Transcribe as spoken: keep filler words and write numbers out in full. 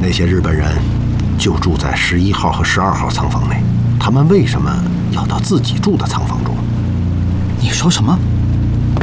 那些日本人就住在十一号和十二号仓房内，他们为什么要到自己住的仓房中？ 你说什么？